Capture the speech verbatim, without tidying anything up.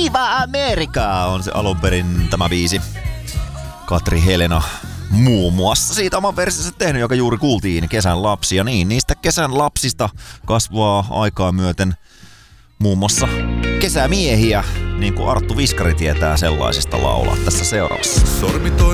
Viva America on se alun perin tämä biisi. Katri Helena muun muassa siitä oman versionsa tehnyt, joka juuri kuultiin, Kesän lapsia. Niin, niistä kesän lapsista kasvaa aikaa myöten muun muassa kesämiehiä, niin kuin Arttu Viskari tietää sellaisista laulaa tässä seuraavassa. Sormi toi